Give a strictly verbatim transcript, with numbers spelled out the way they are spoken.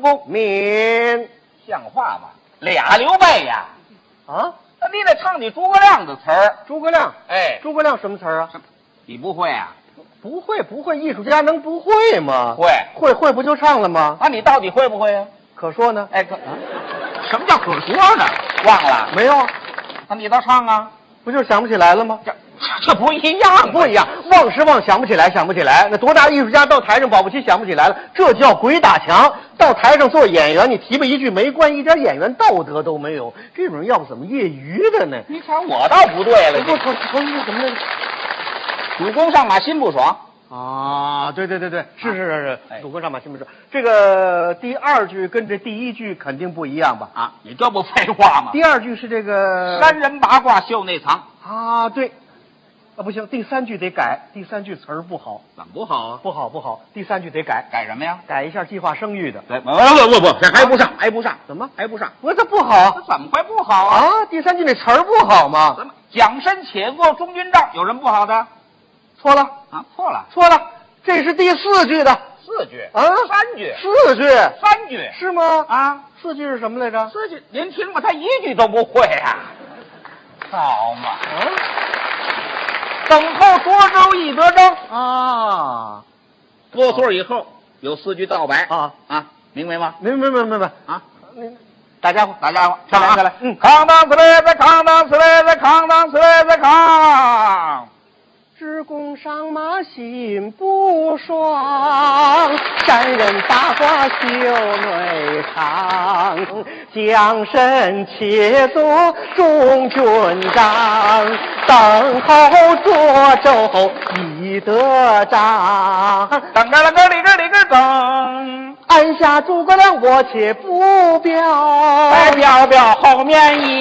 公。 敏， 像话吗？俩刘备呀！ 啊， 那你得唱起诸葛亮的词儿。 诸葛亮， 哎， 诸葛亮什么词儿啊？ 你不会啊？ 不会，不会，艺术家能不会吗？ 会， 会，会不就唱了吗？ 啊，你到底会不会啊？ 可说呢？ 哎，可、啊、什么叫可说呢？忘了？ 没有， 那你倒唱啊？ 不就是想不起来了吗？ 这这不一样， 不一样，忘是忘，想不起来，想不起来。那多大艺术家到台上保不齐想不起来了，这叫鬼打墙。到台上做演员，你提拔一句没关，一点演员道德都没有。这种人要不怎么业余的呢？ 你瞧我倒不对了， 不不，从那什么呢？ 主公上马心不爽啊！对对对对，是是是是， 哎主公上马心不爽。这个第二句跟这第一句肯定不一样吧？ 啊，你这不废话吗？ 第二句是这个山人八卦袖内藏啊，对。啊，不行，第三句得改，第三句词儿不好。 怎么不好啊？ 不好不好，第三句得改， 改什么呀？ 改一下计划生育的。 对，不不不不，这还不上，还不上， 怎么还不上？ 我这不好， 这怎么会不好啊？ 啊，第三句那词儿不好吗？ 怎么蒋申且过中军帐，有什么不好的？ 错了啊，错了， 错了，这是第四句的四句啊， 三句， 四句， 三句是吗？ 啊， 四句是什么来着？ 四句，您听吧，他一句都不会啊。好嘛， 啊等候涿州易得征啊， 多岁以后有四句道白啊啊，明白吗？ 明白明白明白啊， 大家伙， 大家伙， 上来啊上来嗯扛当此来在扛当此来在扛当此来在扛。 只公上马心不爽，山人八卦袖内藏。将身且坐中军帐，等候涿州易得章。 等着了个里个里个等， 按下诸葛亮，我且不表。 再表表后面一